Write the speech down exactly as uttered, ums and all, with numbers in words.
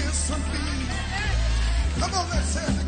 some beat. Come on, let's say it together.